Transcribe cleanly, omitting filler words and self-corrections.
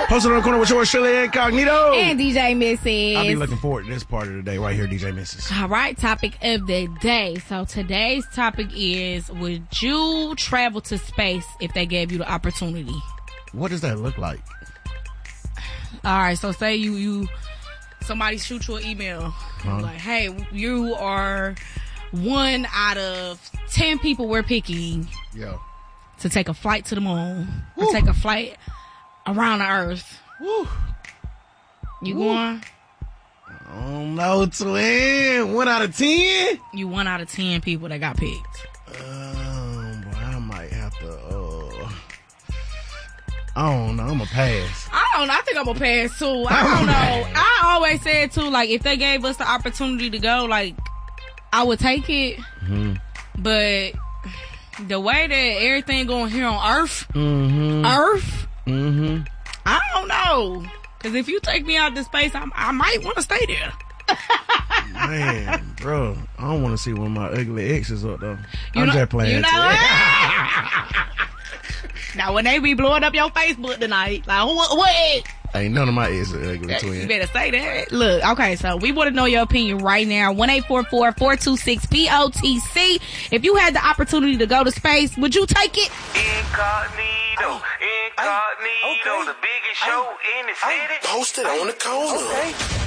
Posted on the corner with yours, Shirley Incognito. And DJ Mrs. I'll be looking forward to this part of the day right here, DJ Mrs. All right, topic of the day. So today's topic is, would you travel to space if they gave you the opportunity? What does that look like? All right, so say somebody shoot you an email. Like, hey, you are one out of 10 people we're picking to take a flight to the moon. Or take a flight around the earth. Woo. You going? I don't know, twin. 1 out of 10? You 1 out of 10 people that got picked. Boy, I might have to, I don't know. I'm going to pass. I don't know. I think I'm going to pass, too. I don't know. I always said, too, like, if they gave us the opportunity to go, like, I would take it. Mm-hmm. But the way that everything going here on Earth, I don't know. Because if you take me out to space, I might want to stay there. Man, bro, I don't want to see one of my ugly exes up, though. I'm just playing. You know what? Now, when they be blowing up your Facebook tonight, like, what? Ain't none of my exes ugly, twin. You better say that. Look, okay, so we want to know your opinion right now. 1-844-426-POTC. If you had the opportunity to go to space, would you take it? Incognito, the biggest show in the city. Posted on the corner.